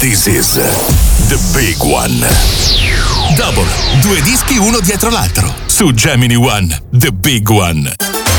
This is The Big One. Double, 2 dischi uno dietro l'altro. Su Gemini One, The Big One.